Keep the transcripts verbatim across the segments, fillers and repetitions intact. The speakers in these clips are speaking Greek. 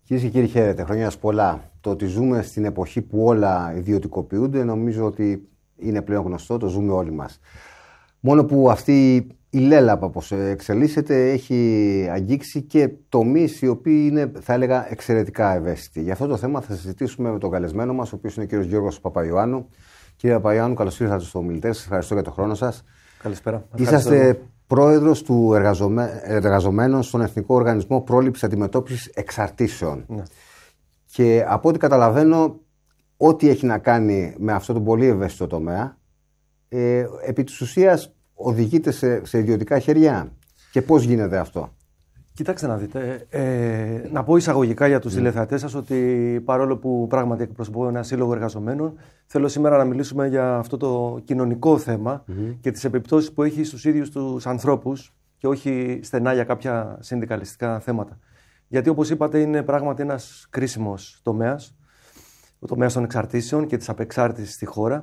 Κυρίες και κύριοι, χαίρετε. Χρόνια σας πολλά. Το ότι ζούμε στην εποχή που όλα ιδιωτικοποιούνται, νομίζω ότι είναι πλέον γνωστό, το ζούμε όλοι μας. Μόνο που αυτή η λέλαπα, όπως εξελίσσεται, έχει αγγίξει και τομείς οι οποίοι είναι, θα έλεγα, εξαιρετικά ευαίσθητοι. Για αυτό το θέμα θα συζητήσουμε με τον καλεσμένο μας, ο οποίος είναι ο κύριος Γιώργος Παπαϊωάννου. Κύριε Παπαϊωάννου, καλώς ήρθατε στο Ομιλητές. Σας ευχαριστώ για τον χρόνο σας. Καλησπέρα. Είσαστε πρόεδρος του εργαζομέ... εργαζομένων στον Εθνικό Οργανισμό Πρόληψης Αντιμετώπισης Εξαρτήσεων. Ναι. Και από ό,τι καταλαβαίνω, ό,τι έχει να κάνει με αυτό το πολύ ευαίσθητο τομέα, ε, επί της ουσίας οδηγείται σε, σε ιδιωτικά χέρια. Και πώς γίνεται αυτό? Κοιτάξτε να δείτε. Ε, να πω εισαγωγικά για τους mm. τηλεθεατές σας ότι παρόλο που πράγματι εκπροσωπώ ένα σύλλογο εργαζομένων, θέλω σήμερα να μιλήσουμε για αυτό το κοινωνικό θέμα mm-hmm. και τις επιπτώσεις που έχει στους ίδιους τους ανθρώπους και όχι στενά για κάποια συνδικαλιστικά θέματα. Γιατί όπως είπατε είναι πράγματι ένας κρίσιμος τομέας, ο τομέας των εξαρτήσεων και της απεξάρτησης στη χώρα.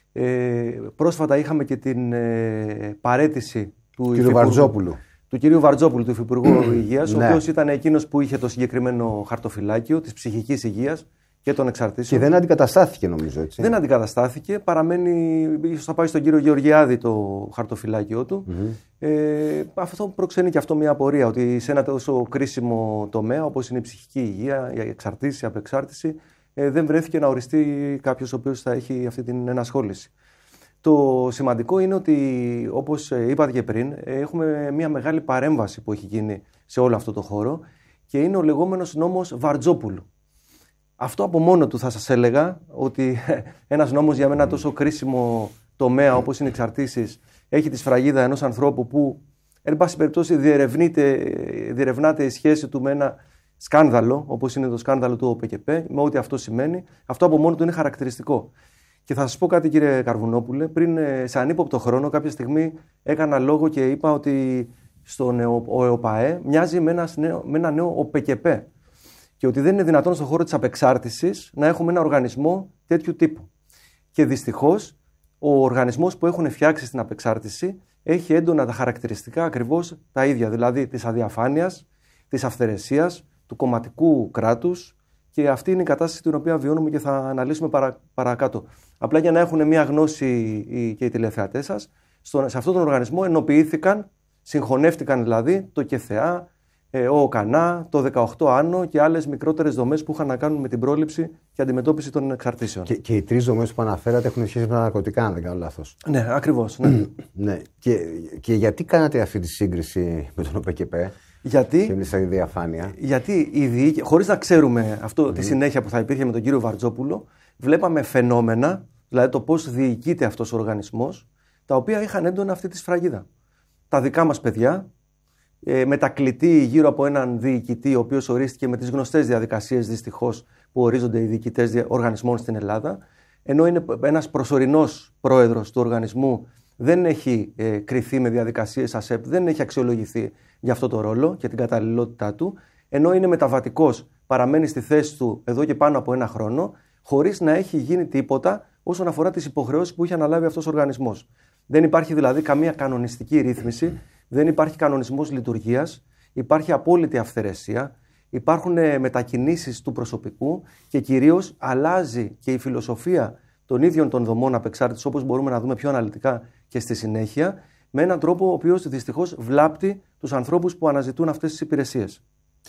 Ε, πρόσφατα είχαμε και την ε, παραίτηση του κ. Βαρτζόπουλου. του κυρίου Βαρτζόπουλου, του Υφυπουργού Υγείας, ναι. ο οποίος ήταν εκείνος που είχε το συγκεκριμένο χαρτοφυλάκιο της ψυχικής υγείας και των εξαρτήσεων. Και δεν αντικαταστάθηκε, νομίζω, έτσι. Δεν αντικαταστάθηκε. Παραμένει, ίσως θα πάει στον κύριο Γεωργιάδη το χαρτοφυλάκιο του. Mm-hmm. Ε, αυτό προξενεί και αυτό μια απορία, ότι σε ένα τόσο κρίσιμο τομέα, όπως είναι η ψυχική υγεία, η εξαρτήση, η απεξάρτηση, ε, δεν βρέθηκε να οριστεί κάποιος ο οποίος θα έχει αυτή την ενασχόληση. Το σημαντικό είναι ότι, όπως είπατε και πριν, έχουμε μια μεγάλη παρέμβαση που έχει γίνει σε όλο αυτό το χώρο και είναι ο λεγόμενος νόμος Βαρτζόπουλου. Αυτό από μόνο του θα σας έλεγα ότι ένας νόμος για ένα τόσο κρίσιμο τομέα όπως είναι οι εξαρτήσεις έχει τη σφραγίδα ενός ανθρώπου που, εν πάση περιπτώσει, διερευνάται η σχέση του με ένα σκάνδαλο, όπως είναι το σκάνδαλο του ΟΠΚΠ, με ό,τι αυτό σημαίνει. Αυτό από μόνο του είναι χαρακτηριστικό. Και θα σας πω κάτι, κύριε Καρβουνόπουλε. Πριν, σε ανύποπτο χρόνο, κάποια στιγμή έκανα λόγο και είπα ότι στον ΕΟΠΑΕ μοιάζει με ένα νέο, με ένα νέο ΟΠΚΠ. Και ότι δεν είναι δυνατόν στον χώρο της απεξάρτησης να έχουμε ένα οργανισμό τέτοιου τύπου. Και δυστυχώς, ο οργανισμός που έχουν φτιάξει στην απεξάρτηση έχει έντονα τα χαρακτηριστικά ακριβώς τα ίδια. Δηλαδή της αδιαφάνειας, της αυθαιρεσίας, του κομματικού κράτους. Και αυτή είναι η κατάσταση την οποία βιώνουμε και θα αναλύσουμε παρα, παρακάτω. Απλά για να έχουν μια γνώση οι, και οι τηλεθεατές σας, στο, σε αυτόν τον οργανισμό ενοποιήθηκαν, συγχωνεύτηκαν δηλαδή το ΚΕΘΕΑ, ε, ο ΟΚΑΝΑ, το δεκαοκτώ Άνω και άλλες μικρότερες δομές που είχαν να κάνουν με την πρόληψη και αντιμετώπιση των εξαρτήσεων. Και, και οι τρεις δομές που αναφέρατε έχουν σχέση με τα ναρκωτικά, αν δεν κάνω λάθος. Ναι, ακριβώς. Ναι. ναι. Και, και γιατί κάνατε αυτή τη σύγκριση με τον ΟΠΚΠ? Γιατί, και εμείς διαφάνεια. γιατί η διοίκη, χωρίς να ξέρουμε αυτό, mm. τη συνέχεια που θα υπήρχε με τον κύριο Βαρτζόπουλο, βλέπαμε φαινόμενα, δηλαδή το πώς διοικείται αυτός ο οργανισμός, τα οποία είχαν έντονα αυτή τη σφραγίδα. Τα δικά μας παιδιά, ε, μετακλητή γύρω από έναν διοικητή, ο οποίος ορίστηκε με τις γνωστές διαδικασίες δυστυχώς που ορίζονται οι διοικητές οργανισμών στην Ελλάδα, ενώ είναι ένας προσωρινός πρόεδρος του οργανισμού, δεν έχει ε, κριθεί με διαδικασίες ΑΣΕΠ, δεν έχει αξιολογηθεί για αυτό το ρόλο και την καταλληλότητά του, ενώ είναι μεταβατικός, παραμένει στη θέση του εδώ και πάνω από ένα χρόνο, χωρίς να έχει γίνει τίποτα όσον αφορά τις υποχρεώσεις που είχε αναλάβει αυτός ο οργανισμός. Δεν υπάρχει δηλαδή καμία κανονιστική ρύθμιση, δεν υπάρχει κανονισμός λειτουργίας, υπάρχει απόλυτη αυθαιρεσία, υπάρχουν μετακινήσεις του προσωπικού και κυρίως αλλάζει και η φιλοσοφία των ίδιων των δομών απεξάρτησης, όπως μπορούμε να δούμε πιο αναλυτικά και στη συνέχεια, με έναν τρόπο ο οποίος δυστυχώς βλάπτει τους ανθρώπους που αναζητούν αυτές τις υπηρεσίες.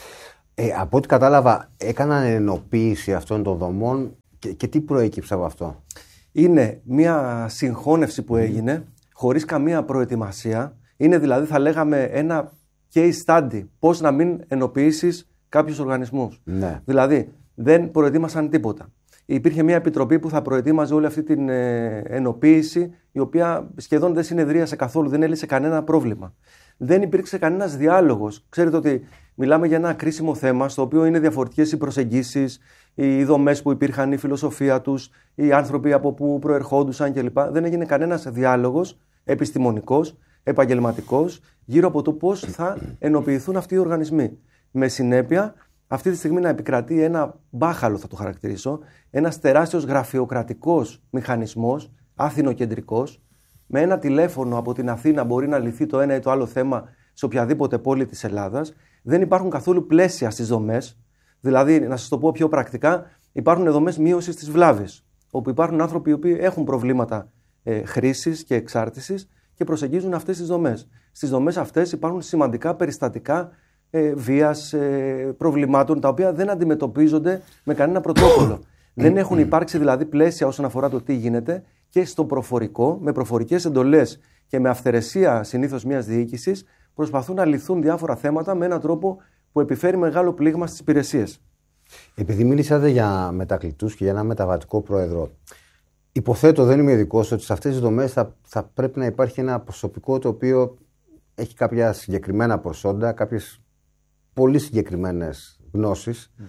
Ε, από ό,τι κατάλαβα, έκαναν ενοποίηση αυτών των δομών και, και τι προέκυψε από αυτό? Είναι μια συγχώνευση που έγινε χωρίς καμία προετοιμασία. Είναι δηλαδή, θα λέγαμε, ένα case study. Πώς να μην ενοποιήσεις κάποιους οργανισμούς. Ναι. Δηλαδή, δεν προετοίμασαν τίποτα. Υπήρχε μια επιτροπή που θα προετοίμαζε όλη αυτή την ε, ενοποίηση, η οποία σχεδόν δεν συνεδρίασε καθόλου, δεν έλυσε κανένα πρόβλημα. Δεν υπήρξε κανένας διάλογος. Ξέρετε ότι μιλάμε για ένα κρίσιμο θέμα, στο οποίο είναι διαφορετικές οι προσεγγίσεις, οι δομές που υπήρχαν, η φιλοσοφία τους, οι άνθρωποι από που προερχόντουσαν κλπ. Δεν έγινε κανένας διάλογος επιστημονικός, επαγγελματικός, γύρω από το πώς θα ενοποιηθούν αυτοί οι οργανισμοί. Με συνέπεια, αυτή τη στιγμή να επικρατεί ένα μπάχαλο, θα το χαρακτηρίσω, ένας τεράστιος γραφειοκρατικός μηχανισμός, αθηνοκεντρικός, με ένα τηλέφωνο από την Αθήνα μπορεί να λυθεί το ένα ή το άλλο θέμα σε οποιαδήποτε πόλη της Ελλάδας. Δεν υπάρχουν καθόλου πλαίσια στις δομές. Δηλαδή, να σας το πω πιο πρακτικά, υπάρχουν δομές μείωσης της βλάβης, όπου υπάρχουν άνθρωποι οι οποίοι έχουν προβλήματα ε, χρήσης και εξάρτησης και προσεγγίζουν αυτές τις δομές. Στις δομές αυτές υπάρχουν σημαντικά περιστατικά ε, βίας, ε, προβλημάτων, τα οποία δεν αντιμετωπίζονται με κανένα πρωτόκολλο. Δεν έχουν υπάρξει δηλαδή πλαίσια όσον αφορά το τι γίνεται και στο προφορικό, με προφορικές εντολές και με αυθαιρεσία συνήθως μιας διοίκησης, προσπαθούν να λυθούν διάφορα θέματα με έναν τρόπο που επιφέρει μεγάλο πλήγμα στις υπηρεσίες. Επειδή μίλησατε για μετακλητούς και για ένα μεταβατικό πρόεδρο, υποθέτω, δεν είμαι ειδικός, ότι σε αυτές τις δομές θα, θα πρέπει να υπάρχει ένα προσωπικό το οποίο έχει κάποια συγκεκριμένα προσόντα, κάποιες πολύ συγκεκριμένες γνώσεις. Mm.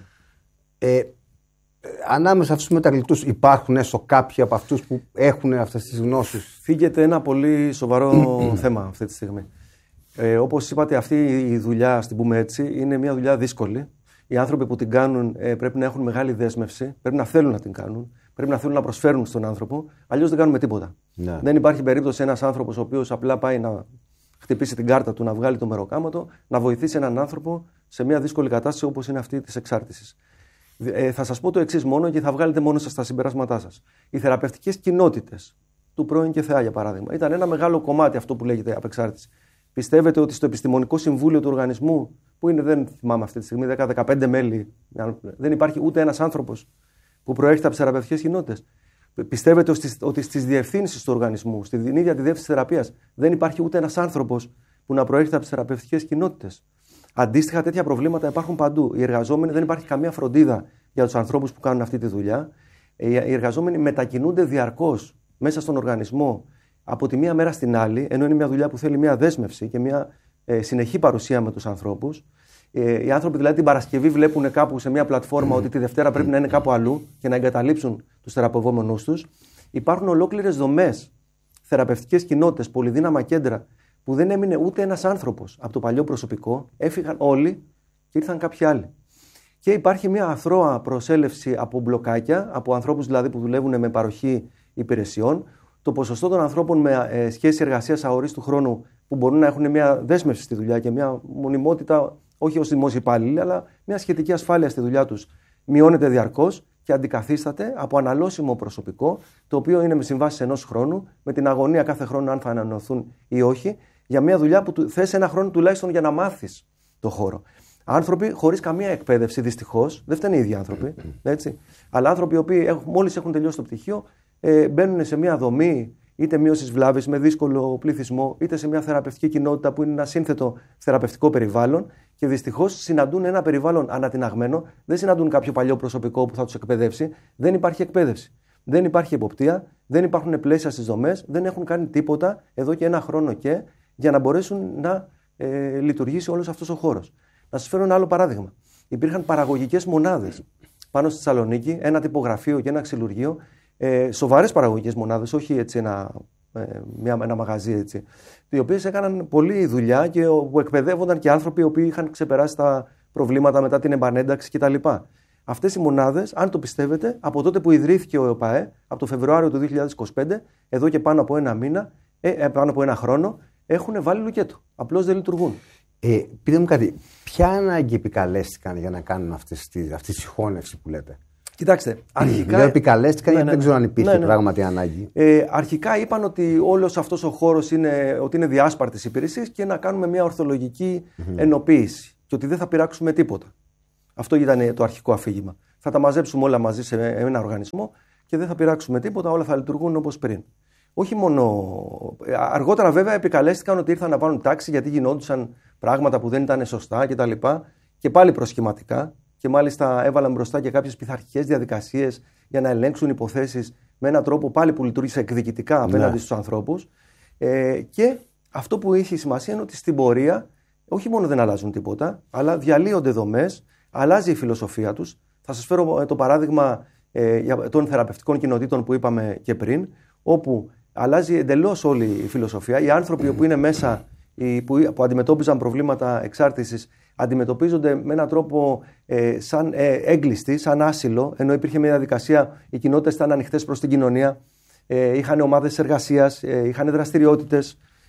Ε, ανάμεσα σε αυτούς τους μετακλητούς υπάρχουν έστω κάποιοι από αυτούς που έχουν αυτές τις γνώσεις? Φύγεται ένα πολύ σοβαρό θέμα αυτή τη στιγμή. Ε, όπως είπατε, αυτή η δουλειά, ας την πούμε έτσι, είναι μια δουλειά δύσκολη. Οι άνθρωποι που την κάνουν ε, πρέπει να έχουν μεγάλη δέσμευση, πρέπει να θέλουν να την κάνουν, πρέπει να θέλουν να προσφέρουν στον άνθρωπο, αλλιώς δεν κάνουμε τίποτα. Ναι. Δεν υπάρχει περίπτωση ένας άνθρωπος ο οποίος απλά πάει να χτυπήσει την κάρτα του, να βγάλει το μεροκάματο, να βοηθήσει έναν άνθρωπο σε μια δύσκολη κατάσταση όπως είναι αυτή της εξάρτησης. Ε, θα σας πω το εξής μόνο και θα βγάλετε μόνο σας τα συμπεράσματά σας. Οι θεραπευτικές κοινότητες του πρώην ΚΕΘΕΑ, για παράδειγμα, ήταν ένα μεγάλο κομμάτι αυτό που λέγεται απεξάρτηση. Πιστεύετε ότι στο επιστημονικό συμβούλιο του οργανισμού, που είναι, δεν θυμάμαι αυτή τη στιγμή, δέκα με δεκαπέντε μέλη, δεν υπάρχει ούτε ένας άνθρωπος που προέρχεται από τις θεραπευτικές κοινότητες? Πιστεύετε ότι στις διευθύνσεις του οργανισμού, στην ίδια τη διεύθυνση θεραπείας, δεν υπάρχει ούτε ένας άνθρωπος που να προέρχεται από τις θεραπευτικές κοινότητες? Αντίστοιχα, τέτοια προβλήματα υπάρχουν παντού. Οι εργαζόμενοι, δεν υπάρχει καμία φροντίδα για τους ανθρώπους που κάνουν αυτή τη δουλειά. Οι εργαζόμενοι μετακινούνται διαρκώς μέσα στον οργανισμό από τη μία μέρα στην άλλη, ενώ είναι μια δουλειά που θέλει μια δέσμευση και μια ε, συνεχή παρουσία με τους ανθρώπους. Ε, οι άνθρωποι δηλαδή την Παρασκευή βλέπουν κάπου σε μια πλατφόρμα ότι τη Δευτέρα πρέπει να είναι κάπου αλλού και να εγκαταλείψουν τους θεραπευόμενούς τους. Υπάρχουν ολόκληρες δομές, θεραπευτικές κοινότητες, πολυδύναμα κέντρα, που δεν έμεινε ούτε ένας άνθρωπος από το παλιό προσωπικό, έφυγαν όλοι και ήρθαν κάποιοι άλλοι. Και υπάρχει μια αθρώα προσέλευση από μπλοκάκια, από ανθρώπους δηλαδή που δουλεύουν με παροχή υπηρεσιών. Το ποσοστό των ανθρώπων με ε, σχέση εργασίας αορίστου χρόνου που μπορούν να έχουν μια δέσμευση στη δουλειά και μια μονιμότητα, όχι ως δημόσιοι υπάλληλοι, αλλά μια σχετική ασφάλεια στη δουλειά τους, μειώνεται διαρκώς και αντικαθίσταται από αναλώσιμο προσωπικό, το οποίο είναι με συμβάσεις ενός χρόνου, με την αγωνία κάθε χρόνο αν θα ανανεωθούν ή όχι, για μια δουλειά που θες ένα χρόνο τουλάχιστον για να μάθεις το χώρο. Άνθρωποι χωρίς καμία εκπαίδευση, δυστυχώς, δεν φταίνουν οι ίδιοι άνθρωποι, έτσι, αλλά άνθρωποι οι οποίοι μόλις έχουν τελειώσει το πτυχίο, ε, μπαίνουν σε μια δομή είτε μείωσης βλάβης με δύσκολο πληθυσμό, είτε σε μια θεραπευτική κοινότητα που είναι ένα σύνθετο θεραπευτικό περιβάλλον και δυστυχώς συναντούν ένα περιβάλλον ανατιναγμένο, δεν συναντούν κάποιο παλιό προσωπικό που θα τους εκπαιδεύσει, δεν υπάρχει εκπαίδευση. Δεν υπάρχει εποπτεία, δεν υπάρχουν πλαίσια στις δομές, δεν έχουν κάνει τίποτα εδώ και ένα χρόνο και για να μπορέσουν να ε, λειτουργήσει όλος αυτός ο χώρος. Να σας φέρω ένα άλλο παράδειγμα. Υπήρχαν παραγωγικές μονάδες πάνω στη Θεσσαλονίκη, ένα τυπογραφείο και ένα ξυλουργείο, ε, σοβαρές παραγωγικές μονάδες, όχι έτσι ένα, ε, μια, ένα μαγαζί έτσι, οι οποίες έκαναν πολλή δουλειά και όπου εκπαιδεύονταν και άνθρωποι οι οποίοι είχαν ξεπεράσει τα προβλήματα μετά την επανένταξη κτλ. Αυτές οι μονάδες, αν το πιστεύετε, από τότε που ιδρύθηκε ο ΕΟΠΑΕ, από το Φεβρουάριο του δύο χιλιάδες είκοσι πέντε, εδώ και πάνω από ένα μήνα, ε, πάνω από ένα χρόνο, έχουν βάλει λουκέτο. Απλώς δεν λειτουργούν. Ε, πείτε μου κάτι, ποια ανάγκη επικαλέστηκαν για να κάνουν αυτές τη, αυτή τη συγχώνευση που λέτε? Κοιτάξτε, αρχικά. Δεν επικαλέστηκαν, ναι, γιατί ναι, δεν ξέρω αν υπήρχε ναι, ναι. πράγματι ανάγκη. Ε, αρχικά είπαν ότι όλος αυτός ο χώρος είναι, ότι είναι διάσπαρτης υπηρεσίας και να κάνουμε μια ορθολογική mm-hmm. ενοποίηση. Και ότι δεν θα πειράξουμε τίποτα. Αυτό ήταν το αρχικό αφήγημα. Θα τα μαζέψουμε όλα μαζί σε ένα οργανισμό και δεν θα πειράξουμε τίποτα, όλα θα λειτουργούν όπως πριν. Όχι μόνο. Αργότερα, βέβαια, επικαλέστηκαν ότι ήρθαν να πάρουν τάξη γιατί γινόντουσαν πράγματα που δεν ήταν σωστά κτλ. Και, και πάλι προσχηματικά. Και μάλιστα έβαλαν μπροστά και κάποιες πειθαρχικές διαδικασίες για να ελέγξουν υποθέσεις με έναν τρόπο πάλι που λειτουργήσε εκδικητικά απέναντι ναι. στους ανθρώπους. Ε, και αυτό που έχει σημασία είναι ότι στην πορεία όχι μόνο δεν αλλάζουν τίποτα, αλλά διαλύονται δομές, αλλάζει η φιλοσοφία τους. Θα σας φέρω το παράδειγμα ε, των θεραπευτικών κοινοτήτων που είπαμε και πριν, όπου αλλάζει εντελώς όλη η φιλοσοφία. Οι άνθρωποι που είναι μέσα, που, που αντιμετώπιζαν προβλήματα εξάρτησης, αντιμετωπίζονται με έναν τρόπο ε, σαν ε, έγκλειστοι, σαν άσυλο, ενώ υπήρχε μια διαδικασία, οι κοινότητες ήταν ανοιχτές προς την κοινωνία, ε, είχαν ομάδες εργασίας, ε, είχαν δραστηριότητες,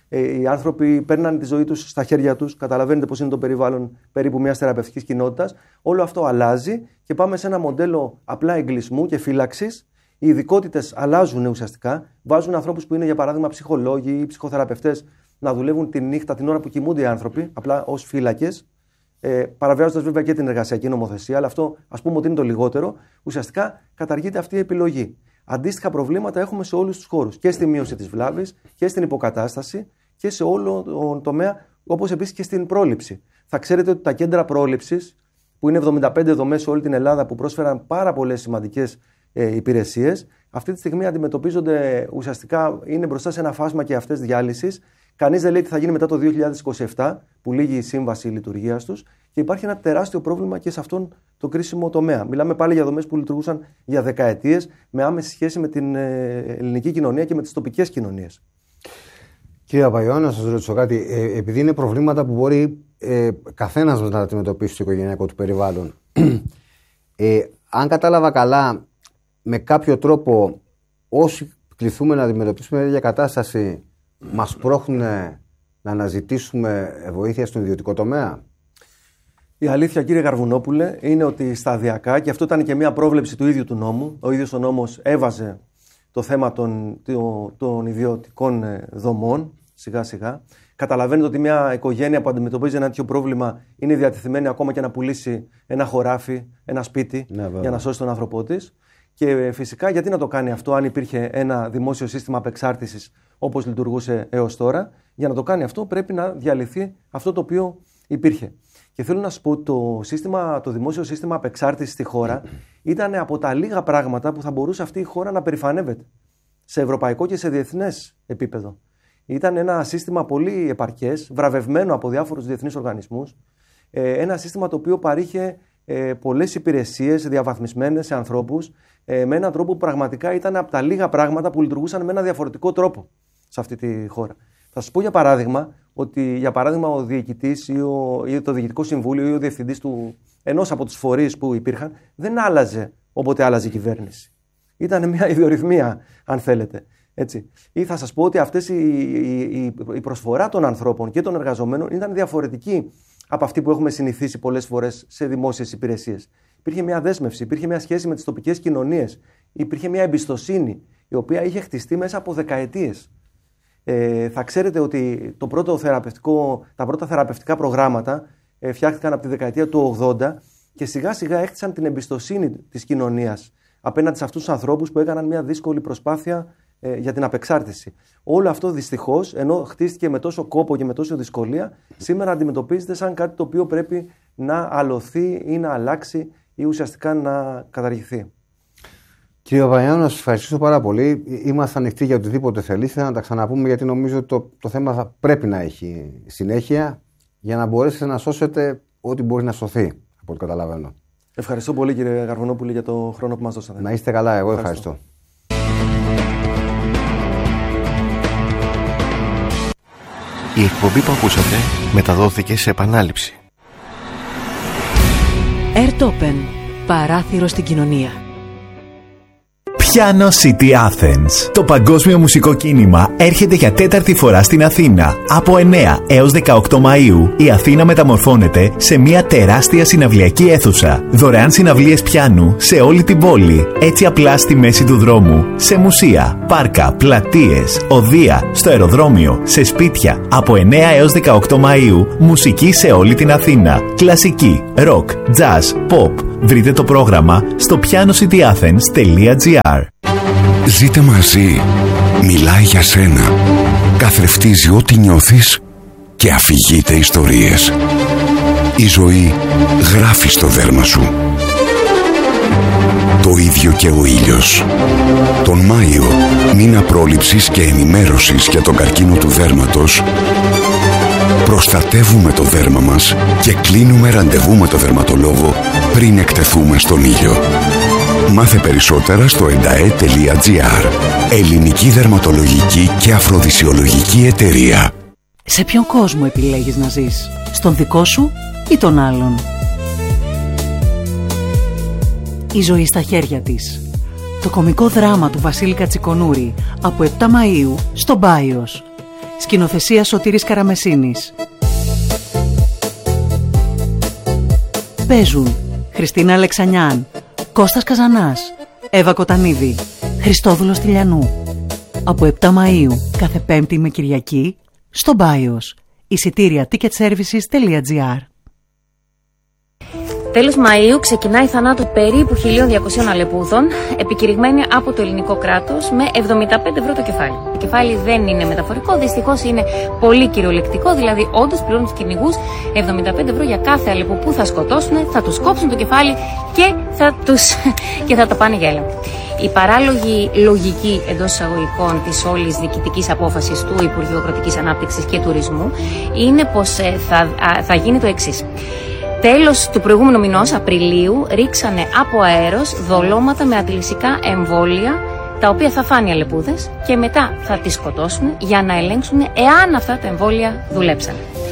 Ε, οι άνθρωποι παίρναν τη ζωή τους στα χέρια τους. Καταλαβαίνετε πώς είναι το περιβάλλον περίπου μιας θεραπευτικής κοινότητας. Όλο αυτό αλλάζει και πάμε σε ένα μοντέλο απλά εγκλισμού και φύλαξης. Οι ειδικότητες αλλάζουν ουσιαστικά. Βάζουν ανθρώπους που είναι, για παράδειγμα, ψυχολόγοι ή ψυχοθεραπευτές να δουλεύουν τη νύχτα, την ώρα που κοιμούνται οι άνθρωποι, απλά ως φύλακες. Ε, παραβιάζοντας βέβαια και την εργασιακή νομοθεσία, αλλά αυτό ας πούμε ότι είναι το λιγότερο. Ουσιαστικά καταργείται αυτή η επιλογή. Αντίστοιχα προβλήματα έχουμε σε όλους τους χώρους. Και στη μείωση της βλάβης και στην υποκατάσταση και σε όλο τον τομέα, όπως επίσης και στην πρόληψη. Θα ξέρετε ότι τα κέντρα πρόληψης, που είναι εβδομήντα πέντε δομές σε όλη την Ελλάδα, που πρόσφεραν πάρα πολλές σημαντικές ε, υπηρεσίες, αυτή τη στιγμή αντιμετωπίζονται ουσιαστικά, είναι μπροστά σε ένα φάσμα και αυτές διάλυσης. Κανείς δεν λέει τι θα γίνει μετά το δύο χιλιάδες είκοσι επτά, που λύγει η σύμβαση λειτουργίας τους, και υπάρχει ένα τεράστιο πρόβλημα και σε αυτόν το κρίσιμο τομέα. Μιλάμε πάλι για δομές που λειτουργούσαν για δεκαετίες, με άμεση σχέση με την ελληνική κοινωνία και με τις τοπικές κοινωνίες. Κύριε Παπαϊωάννου, να σας ρωτήσω κάτι. Ε, επειδή είναι προβλήματα που μπορεί ε, καθένας να αντιμετωπίσει στο οικογενειακό του περιβάλλον, ε, αν κατάλαβα καλά, με κάποιο τρόπο όσοι κληθούμε να αντιμετωπίσουμε μια τέτοια κατάσταση, μας πρόχνουν να αναζητήσουμε βοήθεια στον ιδιωτικό τομέα. Η αλήθεια, κύριε Γαρβουνόπουλε, είναι ότι σταδιακά, και αυτό ήταν και μια πρόβλεψη του ίδιου του νόμου, ο ίδιος ο νόμος έβαζε το θέμα των, των ιδιωτικών δομών σιγά σιγά. Καταλαβαίνετε ότι μια οικογένεια που αντιμετωπίζει ένα τέτοιο πρόβλημα είναι διατεθειμένη ακόμα και να πουλήσει ένα χωράφι, ένα σπίτι, ναι, για να σώσει τον άνθρωπό της. Και φυσικά γιατί να το κάνει αυτό, αν υπήρχε ένα δημόσιο σύστημα απεξάρτησης όπως λειτουργούσε έως τώρα? Για να το κάνει αυτό πρέπει να διαλυθεί αυτό το οποίο υπήρχε. Και θέλω να σας πω ότι το, σύστημα, το δημόσιο σύστημα απεξάρτησης στη χώρα ήταν από τα λίγα πράγματα που θα μπορούσε αυτή η χώρα να περηφανεύεται σε ευρωπαϊκό και σε διεθνές επίπεδο. Ήταν ένα σύστημα πολύ επαρκές, βραβευμένο από διάφορους διεθνείς οργανισμούς, ένα σύστημα το οποίο παρήχε πολλές υπηρεσίες διαβαθμισμένες σε ανθρώπους, με έναν τρόπο που πραγματικά ήταν από τα λίγα πράγματα που λειτουργούσαν με ένα διαφορετικό τρόπο σε αυτή τη χώρα. Θα σας πω για παράδειγμα ότι για παράδειγμα ο διοικητής ή, ο, ή το διοικητικό συμβούλιο ή ο διευθυντής του ενός από τους φορείς που υπήρχαν δεν άλλαζε όποτε άλλαζε η κυβέρνηση. Ήταν μια ιδιορυθμία, αν θέλετε. Έτσι. Ή θα σας πω ότι αυτές η, η, η προσφορά των ανθρώπων και των εργαζομένων ήταν διαφορετική από αυτή που έχουμε συνηθίσει πολλές φορές σε δημόσιες υπηρεσίες. Υπήρχε μια δέσμευση, υπήρχε μια σχέση με τις τοπικές κοινωνίες, υπήρχε μια εμπιστοσύνη η οποία είχε χτιστεί μέσα από δεκαετίες. Ε, θα ξέρετε ότι το πρώτο θεραπευτικό, τα πρώτα θεραπευτικά προγράμματα ε, φτιάχτηκαν από τη δεκαετία του ογδόντα και σιγά σιγά έχτισαν την εμπιστοσύνη της κοινωνίας απέναντι σε αυτούς τους ανθρώπους που έκαναν μια δύσκολη προσπάθεια ε, για την απεξάρτηση. Όλο αυτό δυστυχώς, ενώ χτίστηκε με τόσο κόπο και με τόσο δυσκολία, σήμερα αντιμετωπίζεται σαν κάτι το οποίο πρέπει να αλωθεί ή να αλλάξει ή ουσιαστικά να καταργηθεί. Κύριε Παπαϊωάννου, να σας ευχαριστήσω πάρα πολύ. Είμαστε ανοιχτοί για οτιδήποτε θελήσετε να τα ξαναπούμε, γιατί νομίζω ότι το, το θέμα θα πρέπει να έχει συνέχεια για να μπορέσετε να σώσετε ό,τι μπορεί να σωθεί, από ό,τι καταλαβαίνω. Ευχαριστώ πολύ, κύριε Γαρβουνόπουλε, για το χρόνο που μας δώσατε. Να είστε καλά, εγώ ευχαριστώ. ευχαριστώ. Η εκπομπή που ακούσατε μεταδόθηκε σε επανάληψη. Airtopen. Παράθυρο στην κοινωνία. Piano City Athens. Το παγκόσμιο μουσικό κίνημα έρχεται για τέταρτη φορά στην Αθήνα. Από εννέα έως δεκαοκτώ Μαΐου η Αθήνα μεταμορφώνεται σε μια τεράστια συναυλιακή αίθουσα. Δωρεάν συναυλίες πιάνου σε όλη την πόλη. Έτσι απλά στη μέση του δρόμου. Σε μουσεία, πάρκα, πλατείες, οδεία, στο αεροδρόμιο, σε σπίτια. Από εννέα έως δεκαοκτώ Μαΐου μουσική σε όλη την Αθήνα. Κλασική, rock, jazz, pop. Βρείτε το πρόγραμμα στο piano city athens τελεία gr. Ζείτε μαζί. Μιλάει για σένα. Καθρεφτίζει ό,τι νιώθεις και αφηγείται ιστορίες. Η ζωή γράφει στο δέρμα σου. Το ίδιο και ο ήλιος. Τον Μάιο, μήνα πρόληψης και ενημέρωσης για τον καρκίνο του δέρματος, προστατεύουμε το δέρμα μας και κλείνουμε ραντεβού με το δερματολόγο πριν εκτεθούμε στον ήλιο. Μάθε περισσότερα στο εντα-ε τελεία gr. Ελληνική δερματολογική και αφροδισιολογική εταιρεία. Σε ποιον κόσμο επιλέγεις να ζεις? Στον δικό σου ή τον άλλον? Η ζωή στα χέρια της. Το κωμικό δράμα του Βασίλη Κατσικονούρη από επτά Μαΐου στο Μπάιος. Σκηνοθεσία Σωτήρης Καραμεσίνης. Παίζουν Χριστίνα Αλεξανιάν, Κώστας Καζανάς, Εύα Κοτανίδη, Χριστόδουλος Τηλιανού. Από επτά Μαΐου κάθε Πέμπτη με Κυριακή στο Μπάιος. Εισιτήρια ticketservices τελεία gr. Τέλος Μαΐου ξεκινάει η θανάτου περίπου χίλια διακοσίων αλεπούδων, επικηρυγμένη από το ελληνικό κράτος με εβδομήντα πέντε ευρώ το κεφάλι. Το κεφάλι δεν είναι μεταφορικό, δυστυχώς είναι πολύ κυριολεκτικό, δηλαδή όντως πληρώνουν τους κυνηγούς εβδομήντα πέντε ευρώ για κάθε αλεπού που θα σκοτώσουν, θα τους κόψουν το κεφάλι και θα, τους... και θα το πάνε για έλεγχο. Η παράλογη λογική εντός εισαγωγικών της όλης διοικητικής απόφασης του Υπουργείου Αγροτικής Ανάπτυξης και Τουρισμού είναι πως θα, θα γίνει το εξής. Τέλος του προηγούμενου μηνός, Απριλίου, ρίξανε από αέρος δολώματα με αντιλυσικά εμβόλια, τα οποία θα φάνε οι αλεπούδες και μετά θα τις σκοτώσουν για να ελέγξουν εάν αυτά τα εμβόλια δουλέψαν.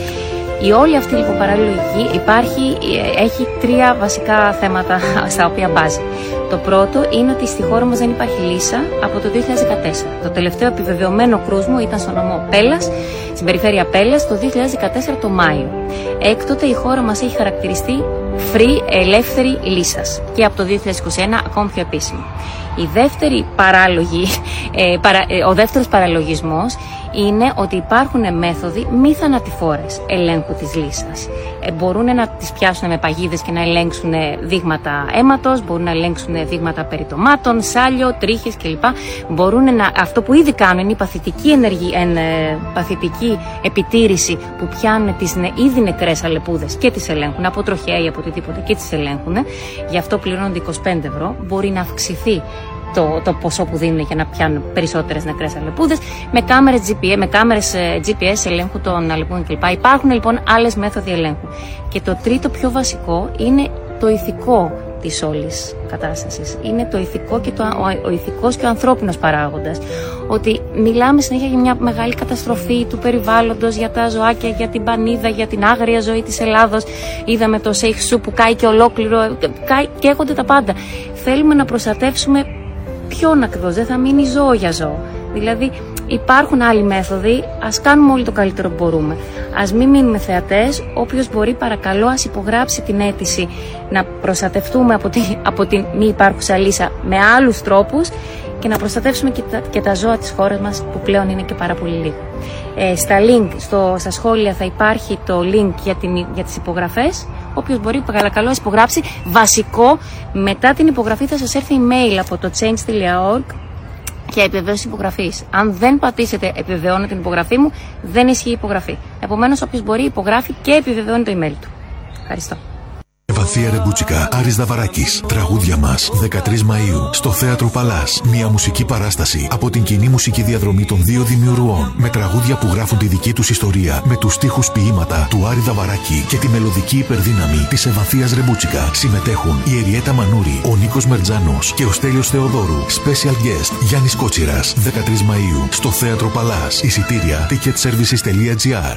Η όλη αυτή λοιπόν παραλογική υπάρχει, έχει τρία βασικά θέματα στα οποία μπάζει. Το πρώτο είναι ότι στη χώρα μας δεν υπάρχει λύσα από το δύο χιλιάδες δεκατέσσερα. Το τελευταίο επιβεβαιωμένο κρούσμο ήταν στο νομό Πέλλας, στην περιφέρεια Πέλλας, το δύο χιλιάδες δεκατέσσερα το Μάιο. Έκτοτε η χώρα μας έχει χαρακτηριστεί free, ελεύθερη λύσας και από το δύο χιλιάδες είκοσι ένα ακόμη πιο επίσημη. Η δεύτερη παράλογη, ε, παρα, ε, ο δεύτερος παραλογισμός είναι ότι υπάρχουν μέθοδοι μη θανατηφόρες ελέγχου της λύσας. Ε, μπορούν να τις πιάσουν με παγίδες και να ελέγξουν δείγματα αίματος, μπορούν να ελέγξουν δείγματα περιτομάτων, σάλιο, τρίχες κλπ. Μπορούν να, αυτό που ήδη κάνουν είναι η παθητική, ενεργή, εν, ε, παθητική επιτήρηση που πιάνουν τις ν, ήδη νεκρές αλεπούδες και τις ελέγχουν από τροχέα ή από οτιδήποτε και τις ελέγχουν. Γι' αυτό πληρώνονται είκοσι πέντε ευρώ. Μπορεί να αυξηθεί Το, το ποσό που δίνουν για να πιάνουν περισσότερες νεκρές αλεπούδες με κάμερες τζι πι ες, με κάμερες τζι πι ες ελέγχου των αλεπούδων κλπ. Υπάρχουν λοιπόν άλλες μέθοδοι ελέγχου. Και το τρίτο πιο βασικό είναι το ηθικό της όλης κατάστασης. Είναι το ηθικό και το, ο, ο ηθικός και ο ανθρώπινος παράγοντας. Ότι μιλάμε συνέχεια για μια μεγάλη καταστροφή του περιβάλλοντος, για τα ζωάκια, για την πανίδα, για την άγρια ζωή της Ελλάδος. Είδαμε το Σέιχσου που κάει και ολόκληρο, κάει, καίγονται τα πάντα. Θέλουμε να προστατεύσουμε ποιον ακριβώς, δεν θα μείνει ζώο για ζώο. Δηλαδή υπάρχουν άλλοι μέθοδοι, ας κάνουμε όλοι το καλύτερο που μπορούμε. Ας μην μείνουμε θεατές, όποιος μπορεί παρακαλώ ας υπογράψει την αίτηση να προστατευτούμε από, τη, από την μη υπάρχουσα λύσα με άλλους τρόπους και να προστατεύσουμε και τα, και τα ζώα της χώρας μας που πλέον είναι και πάρα πολύ λίγο. Ε, στα link, στο, στα σχόλια θα υπάρχει το link για, την, για τις υπογραφές. Όποιος μπορεί παρακαλώ ας υπογράψει. Βασικό, μετά την υπογραφή θα σας έρθει email από το change τελεία org για επιβεβαίωση υπογραφής. Αν δεν πατήσετε επιβεβαιώνω την υπογραφή μου, δεν ισχύει η υπογραφή. Επομένως όποιος μπορεί υπογράφει και επιβεβαιώνει το email του. Ευχαριστώ. Ευανθία Ρεμπούτσικα, Άρης Δαβαράκης. Τραγούδια μας δεκατρείς Μαΐου στο Θέατρο Παλάς. Μια μουσική παράσταση από την κοινή μουσική διαδρομή των δύο δημιουργών. Με τραγούδια που γράφουν τη δική τους ιστορία. Με τους στίχους ποίηματα του Άρη Δαβαράκη και τη μελωδική υπερδύναμη της Ευανθίας Ρεμπούτσικα. Συμμετέχουν η Εριέτα Μανούρη, ο Νίκος Μερτζάνος και ο Στέλιος Θεοδόρου. Special guest Γιάννης Κότσιρας. δεκατρείς Μαΐου στο Θέατρο Παλάς. Εισιτήρια ticketservices τελεία gr.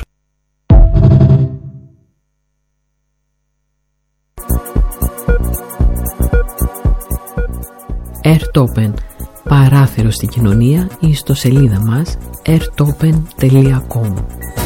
Airtopen, παράθυρο στην κοινωνία, ή στο σελίδα μας airtopen τελεία com.